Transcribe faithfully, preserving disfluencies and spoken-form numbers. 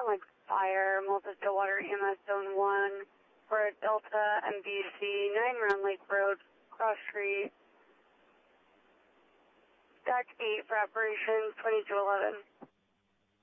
like fire, multi-Stillwater, E M S Zone one, for Delta, M B C, nine Round Lake Road, Cross Street. Stack eight for operations, twenty-two eleven.